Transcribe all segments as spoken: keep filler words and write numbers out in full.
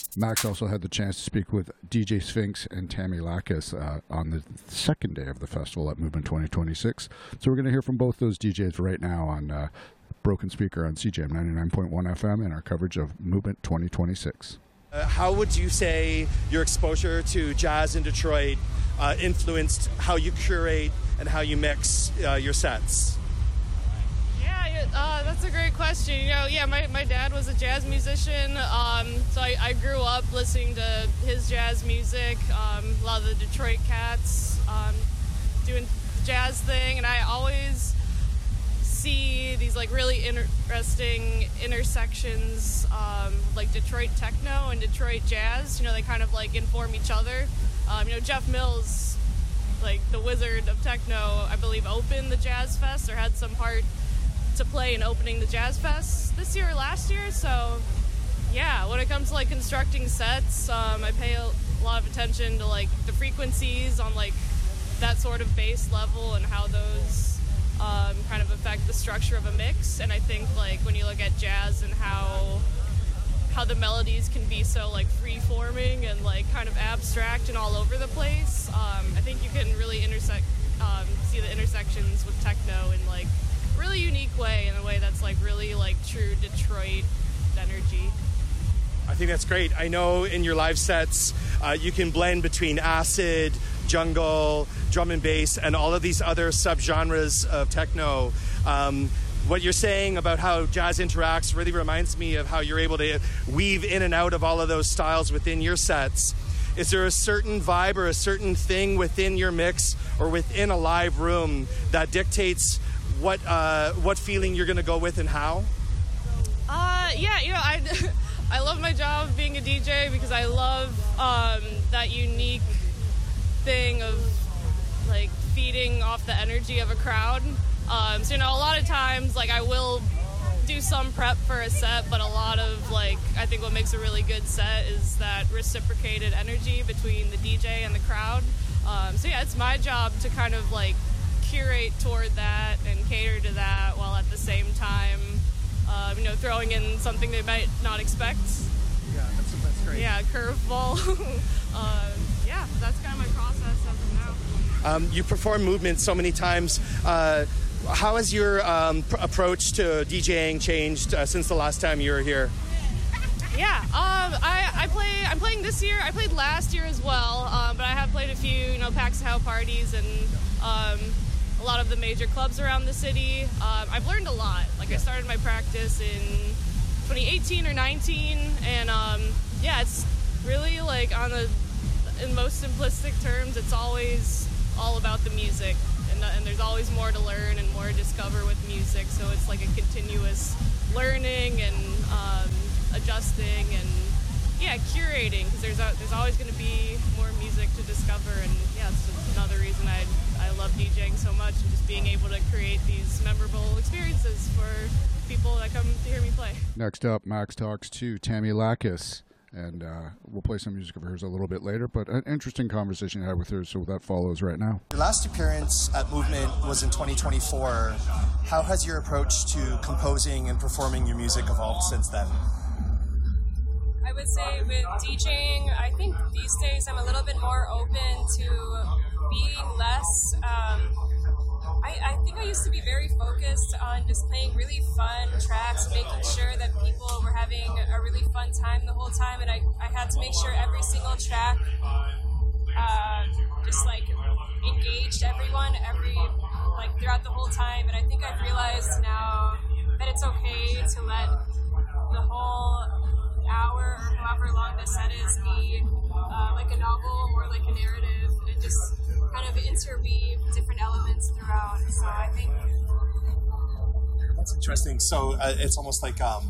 Max also had the chance to speak with D J Sphinx and Tammy Lackas uh, on the second day of the festival at Movement twenty twenty-six. So we're going to hear from both those D Js right now on uh, Broken Speaker on C J M ninety-nine point one F M in our coverage of Movement twenty twenty-six. Uh, how would you say your exposure to jazz in Detroit uh, influenced how you curate and how you mix uh, your sets? Yeah, uh, that's a great question. You know, yeah, my, my dad was a jazz musician, um, so I, I grew up listening to his jazz music, um, a lot of the Detroit cats um, doing the jazz thing, and I always see these like really interesting intersections, um, like Detroit techno and Detroit jazz. You know, they kind of like inform each other. Um, you know, Jeff Mills, like the wizard of techno, I believe opened the Jazz Fest or had some part to play in opening the Jazz Fest this year or last year. So yeah, when it comes to like constructing sets, um, I pay a lot of attention to like the frequencies on like that sort of bass level and how those um, kind of affect the structure of a mix. And I think like when you look at jazz and how how the melodies can be so like free-forming and like kind of abstract and all over the place, um, I think you can really intersect um, see the intersections with techno in like really unique way, in a way that's like really like true Detroit energy. I think that's great. I know in your live sets uh, you can blend between acid, jungle, drum and bass, and all of these other subgenres of techno. Um, what you're saying about how jazz interacts really reminds me of how you're able to weave in and out of all of those styles within your sets. Is there a certain vibe or a certain thing within your mix or within a live room that dictates what uh, what feeling you're going to go with and how? Uh, yeah, you know, I, I love my job being a D J because I love um, that unique thing of like feeding off the energy of a crowd. Um, so, you know, a lot of times, like, I will do some prep for a set, but a lot of, like, I think what makes a really good set is that reciprocated energy between the D J and the crowd. Um, so, yeah, it's my job to kind of, like, curate toward that and cater to that while at the same time, uh, you know, throwing in something they might not expect. Yeah, that's, that's great. Yeah, curveball. uh, yeah, that's kind of my process as of now. Um, you perform Movement so many times. Uh, how has your um, pr- approach to DJing changed uh, since the last time you were here? Yeah, um, I, I play. I'm playing this year. I played last year as well, um, but I have played a few, you know, Pax How parties and um, a lot of the major clubs around the city. Um, I've learned a lot. Like, I started my practice in twenty eighteen or nineteen, and um, yeah, it's really like on the in most simplistic terms, it's always all about the music, and, and there's always more to learn and more to discover with music. So it's like a continuous learning and um, adjusting and yeah, curating, because there's a, there's always going to be more music to discover. And yeah, it's another reason I I love DJing so much, and just being able to create these memorable experiences for people that come to hear me play. Next up, Max talks to Tammy Lackas, and uh, we'll play some music of hers a little bit later, but an interesting conversation I had with her, so that follows right now. Your last appearance at Movement was in twenty twenty-four. How has your approach to composing and performing your music evolved since then? I would say with DJing, I think these days I'm a little bit more open to being less, um, I, I think I used to be very focused on just playing really fun tracks and making sure that people were having a really fun time the whole time, and I, I had to make sure every single track uh, just like engaged everyone every like throughout the whole time. And I think I've realized now that it's okay to let the whole hour or however long the set is be uh, like a novel or like a narrative, and just kind of interweave different elements throughout. So I think that's interesting. So uh, it's almost like um,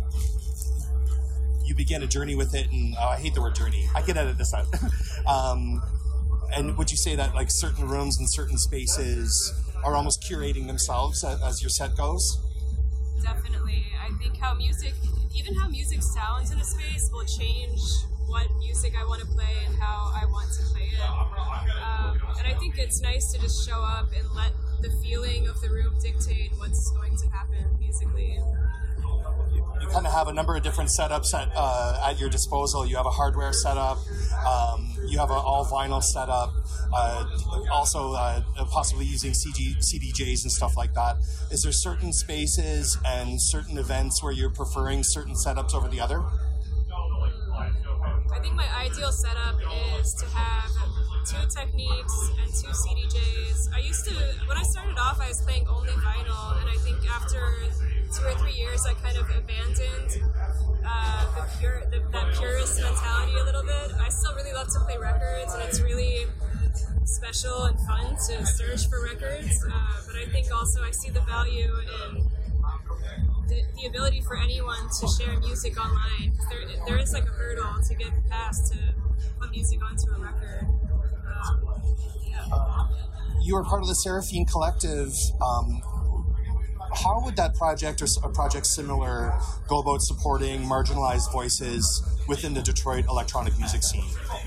you begin a journey with it, and oh, I hate the word journey. I can edit this out. um, and would you say that like certain rooms and certain spaces are almost curating themselves as, as your set goes? Definitely. I think how music, even how music sounds in a space, will change what music I want to play and how I want to play it. Um, and I think it's nice to just show up and let the feeling of the room dictate what's going to happen musically. you kind of have a number of different setups at uh, at your disposal. You have a hardware setup, um, you have an all vinyl setup, uh, also uh, possibly using C D, C D Js and stuff like that. Is there certain spaces and certain events where you're preferring certain setups over the other? I think my ideal setup is to have two Techniques and two C D Js. I used to, when I started off, I was playing only vinyl, and I think after two or three years, I kind of abandoned uh, the pure, the, that purist mentality a little bit. I still really love to play records, and it's really special and fun to search for records, uh, but I think also I see the value in the, the ability for anyone to share music online. There, there is like a hurdle to get past to put music onto a record. Um, yeah. You are part of the Seraphine Collective. Um, how would that project or a project similar go about supporting marginalized voices within the Detroit electronic music scene?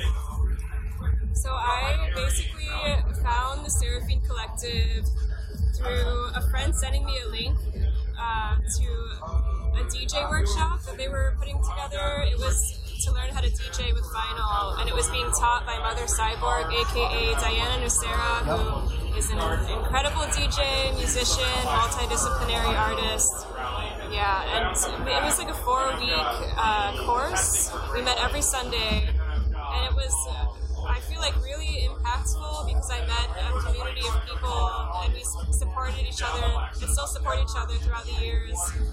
So I basically found the Seraphine Collective through a friend sending me a link uh, to a D J workshop that they were putting together. It was to learn how to D J with vinyl, and it was being taught by Mother Cyborg, aka Diana Nucera, who is an incredible D J, musician, multidisciplinary artist. Yeah, and it was like a four-week uh, course. We met every Sunday, and it was, uh, I feel like, really impactful because I met a community of people, and we supported each other, and still support each other throughout the years.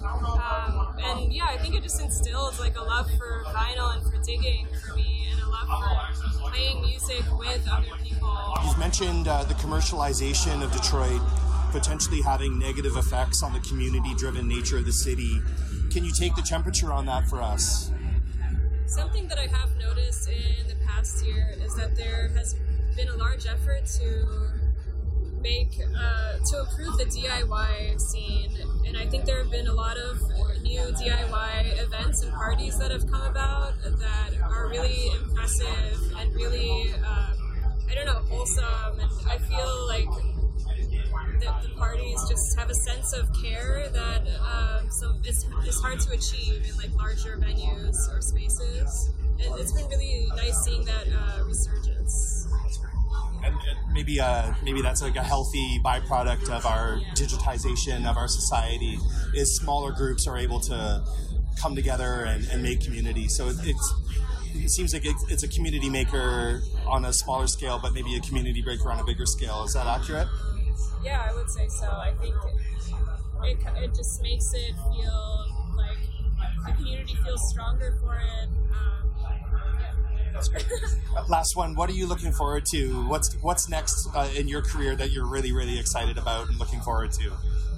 Um, and yeah, I think it just instilled like a love for vinyl and for digging for me, and a love for playing music with other people. You've mentioned uh, the commercialization of Detroit potentially having negative effects on the community-driven nature of the city. Can you take the temperature on that for us? Something that I have noticed in the past year is that there has been a large effort to make, uh, to improve the D I Y scene, and I think there have been a lot of new D I Y events and parties that have come about that are really impressive and really, um, I don't know, wholesome, and I feel like that the parties just have a sense of care that um, some it's, it's hard to achieve in like larger venues or spaces. And it's been really nice seeing that uh, resurgence. And, and maybe uh, maybe that's like a healthy byproduct of our digitization of our society, is smaller groups are able to come together and, and make community. So it, it's, it seems like it, it's a community maker on a smaller scale, but maybe a community breaker on a bigger scale. Is that accurate? Yeah, I would say so. I think it, it just makes it feel like the community feels stronger for it. Um, yeah. That's great. Last one. What are you looking forward to? What's what's next uh, in your career that you're really, really excited about and looking forward to?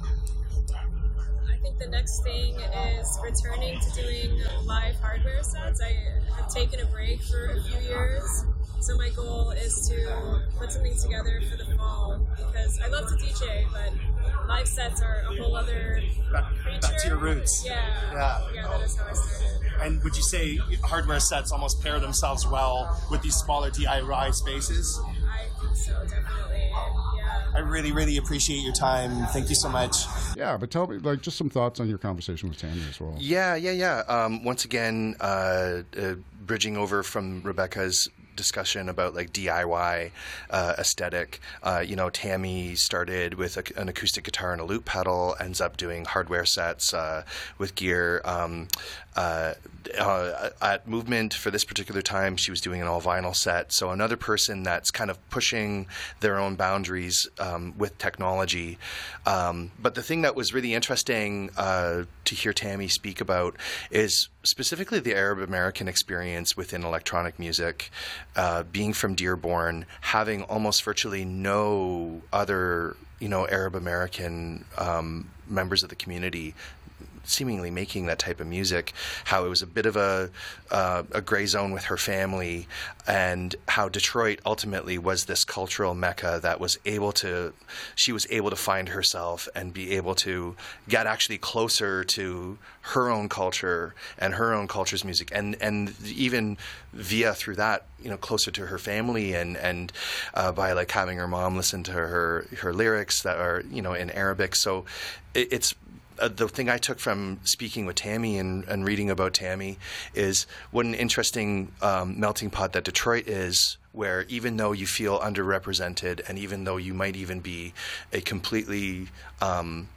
I think the next thing is returning to doing live hardware sets. I have taken a break for a few years. So my goal is to put something together for the fall, because I love to D J, but live sets are a whole other creature. Back to your roots. Yeah, yeah, yeah, that is how I started. And would you say hardware sets almost pair themselves well with these smaller D I Y spaces? I think so, definitely. Yeah. I really, really appreciate your time. Thank you so much. Yeah, but tell me, like, just some thoughts on your conversation with Tammy as well. Yeah, yeah, yeah. Um, once again, uh, uh, bridging over from Rebecca's discussion about like D I Y uh, aesthetic. Uh, you know, Tammy started with a, an acoustic guitar and a loop pedal, ends up doing hardware sets uh, with gear. Um, uh, uh, at Movement, for this particular time, she was doing an all vinyl set. So another person that's kind of pushing their own boundaries um, with technology. Um, but the thing that was really interesting uh, to hear Tammy speak about is specifically the Arab American experience within electronic music. Uh, being from Dearborn, having almost virtually no other, you know, Arab American um, members of the community seemingly making that type of music, how it was a bit of a uh, a gray zone with her family, and how Detroit ultimately was this cultural mecca that was able to, she was able to find herself and be able to get actually closer to her own culture and her own culture's music, and and even via through that, you know, closer to her family, and and uh, by like having her mom listen to her her lyrics that are, you know, in Arabic. So it, it's uh, the thing I took from speaking with Tammy and, and reading about Tammy is what an interesting um, melting pot that Detroit is, where even though you feel underrepresented and even though you might even be a completely um,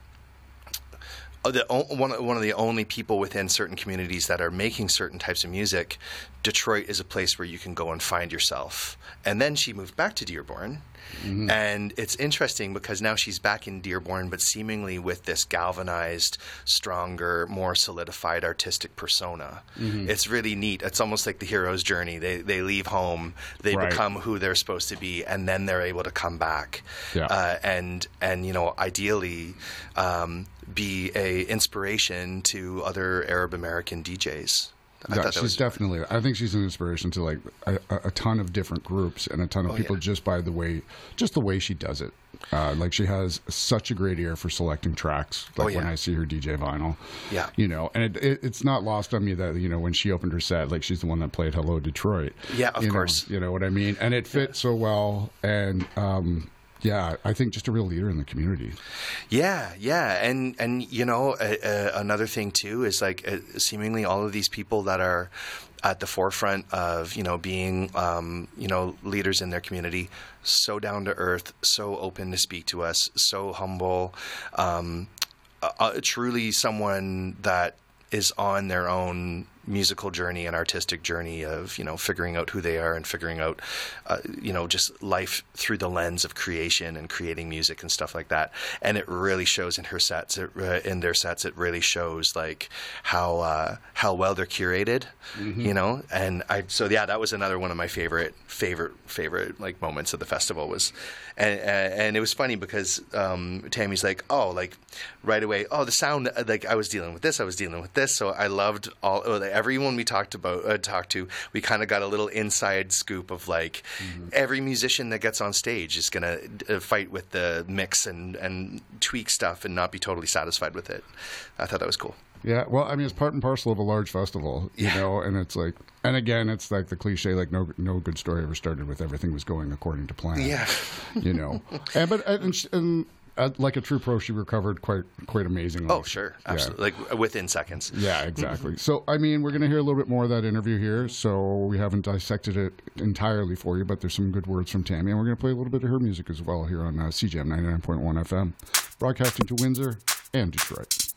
the, one, one of the only people within certain communities that are making certain types of music, Detroit is a place where you can go and find yourself. And then she moved back to Dearborn. Mm-hmm. And it's interesting because now she's back in Dearborn, but seemingly with this galvanized, stronger, more solidified artistic persona. Mm-hmm. It's really neat. It's almost like the hero's journey. They they leave home, they right. become who they're supposed to be, and then they're able to come back. Yeah. Uh, and and you know, ideally, um, be a inspiration to other Arab American D Js. I yeah, thought that she's was definitely. I think she's an inspiration to like a, a ton of different groups and a ton of Oh, people yeah. just by the way, just the way she does it. Uh, like she has such a great ear for selecting tracks. Like Oh, yeah. when I see her D J vinyl, Yeah. you know, and it, it, it's not lost on me that you know when she opened her set, like she's the one that played "Hello Detroit." Yeah, of you know, course. you know what I mean, and it fit so well. And um, yeah, I think just a real leader in the community. Yeah, yeah, and and you know uh, uh, another thing too is like uh, seemingly all of these people that are at the forefront of you know being um, you know leaders in their community, so down to earth, so open to speak to us, so humble, um, uh, uh, truly someone that is on their own musical journey and artistic journey of you know figuring out who they are and figuring out uh, you know just life through the lens of creation and creating music and stuff like that. And it really shows in her sets. It, uh, in their sets, it really shows like how uh, how well they're curated. Mm-hmm. You know, and I so yeah, that was another one of my favorite favorite favorite like moments of the festival was, and and it was funny because um, Tammy's like oh like right away oh the sound like I was dealing with this I was dealing with this so I loved all. Oh, everyone we talked about, uh, talked to, we kind of got a little inside scoop of like mm-hmm. every musician that gets on stage is going to uh, fight with the mix and, and tweak stuff and not be totally satisfied with it. I thought that was cool. Yeah, well, I mean, it's part and parcel of a large festival, you Yeah. know, and it's like, and again, it's like the cliche, like no, no good story ever started with everything was going according to plan. Yeah, you know, and but and, sh- and uh, like a true pro, she recovered quite quite amazingly. Oh, sure, absolutely, yeah. like within seconds. Yeah, exactly. So, I mean, we're going to hear a little bit more of that interview here. So we haven't dissected it entirely for you, but there's some good words from Tammy, and we're going to play a little bit of her music as well here on uh, C J M ninety-nine point one F M, broadcasting to Windsor and Detroit.